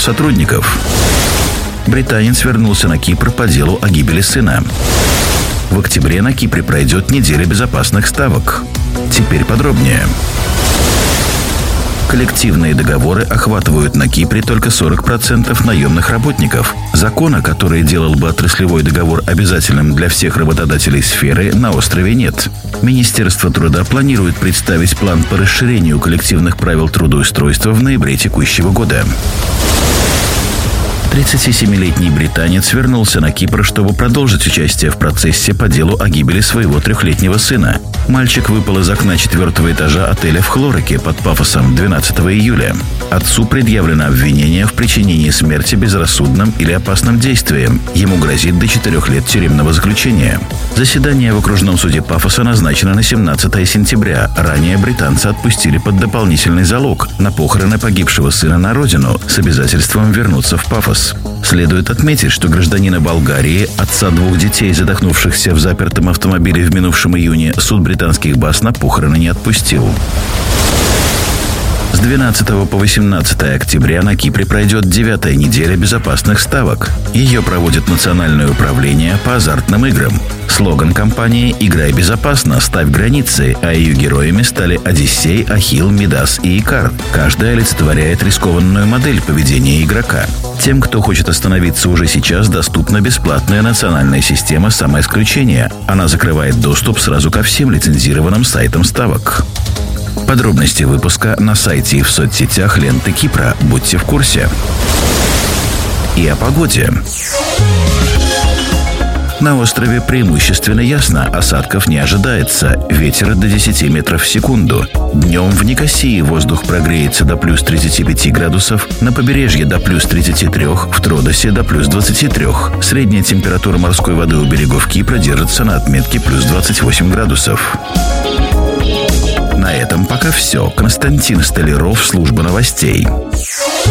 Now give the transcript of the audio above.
сотрудников. Британец вернулся на Кипр по делу о гибели сына. В октябре на Кипре пройдет неделя безопасных ставок. Теперь подробнее. Коллективные договоры охватывают на Кипре только 40% наемных работников. Закона, который делал бы отраслевой договор обязательным для всех работодателей сферы, на острове нет. Министерство труда планирует представить план по расширению коллективных правил трудоустройства в ноябре текущего года. 37-летний британец вернулся на Кипр, чтобы продолжить участие в процессе по делу о гибели своего 3-летнего сына. Мальчик выпал из окна 4-го этажа отеля в Хлорике под Пафосом 12 июля. Отцу предъявлено обвинение в причинении смерти безрассудным или опасным действием. Ему грозит до 4 лет тюремного заключения. Заседание в окружном суде Пафоса назначено на 17 сентября. Ранее британца отпустили под дополнительный залог на похороны погибшего сына на родину с обязательством вернуться в Пафос. Следует отметить, что гражданина Болгарии, отца 2 детей, задохнувшихся в запертом автомобиле в минувшем июне, суд британских баз на похороны не отпустил. С 12 по 18 октября на Кипре пройдет 9-я неделя безопасных ставок. Ее проводит Национальное управление по азартным играм. Слоган компании «Играй безопасно, ставь границы», а ее героями стали Одиссей, Ахилл, Мидас и Икар. Каждая олицетворяет рискованную модель поведения игрока. Тем, кто хочет остановиться уже сейчас, доступна бесплатная национальная система самоисключения. Она закрывает доступ сразу ко всем лицензированным сайтам ставок. Подробности выпуска на сайте и в соцсетях ленты Кипра. Будьте в курсе. И о погоде. На острове преимущественно ясно, осадков не ожидается. Ветер до 10 метров в секунду. Днем в Никосии воздух прогреется до плюс 35 градусов, на побережье до плюс 33, в Тродосе до плюс 23. Средняя температура морской воды у берегов Кипра держится на отметке плюс 28 градусов. На этом пока все. Константин Столяров, служба новостей.